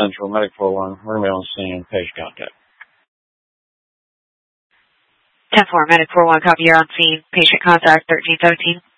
Central, Medic 41. We're going to be on scene, patient contact. 10-4, Medic 41, copy, you're on scene. Patient contact, 1317.